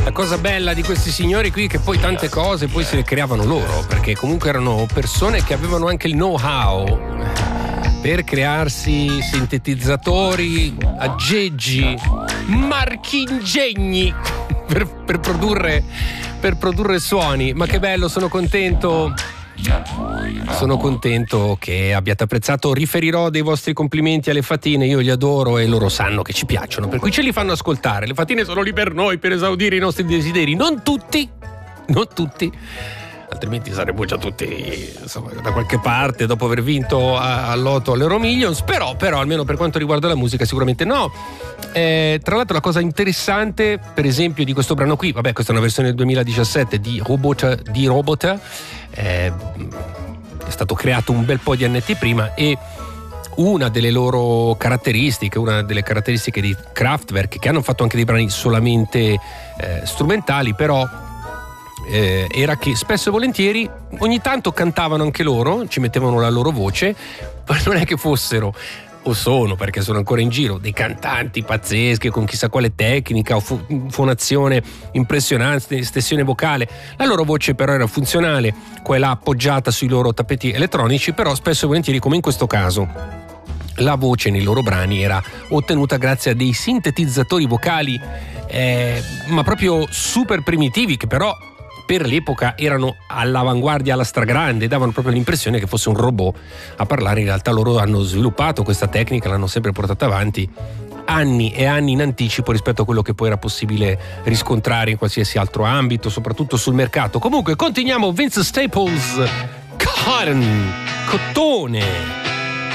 La cosa bella di questi signori qui è che poi tante cose poi se le creavano loro, perché comunque erano persone che avevano anche il know-how per crearsi sintetizzatori, aggeggi, marchingegni per produrre suoni. Ma che bello, sono contento che abbiate apprezzato. Riferirò dei vostri complimenti alle Fatine, io li adoro e loro sanno che ci piacciono, per cui ce li fanno ascoltare. Le Fatine sono lì per noi, per esaudire i nostri desideri, non tutti, altrimenti saremmo già tutti, insomma, da qualche parte dopo aver vinto all'Otto all'Euro Millions, però almeno per quanto riguarda la musica sicuramente no. Tra l'altro la cosa interessante per esempio di questo brano qui, vabbè, questa è una versione del 2017 di Robot, è stato creato un bel po' di annetti prima, e una delle caratteristiche di Kraftwerk, che hanno fatto anche dei brani solamente strumentali, però era che spesso e volentieri ogni tanto cantavano anche loro, ci mettevano la loro voce, ma non è che fossero, o sono, perché sono ancora in giro, dei cantanti pazzeschi con chissà quale tecnica o fonazione impressionante, stessione vocale. La loro voce però era funzionale, quella appoggiata sui loro tappeti elettronici, però spesso e volentieri, come in questo caso, la voce nei loro brani era ottenuta grazie a dei sintetizzatori vocali ma proprio super primitivi, che però per l'epoca erano all'avanguardia, alla stragrande, davano proprio l'impressione che fosse un robot a parlare. In realtà loro hanno sviluppato questa tecnica, l'hanno sempre portata avanti anni e anni in anticipo rispetto a quello che poi era possibile riscontrare in qualsiasi altro ambito, soprattutto sul mercato. Comunque continuiamo. Vince Staples, Cotton, Cottone.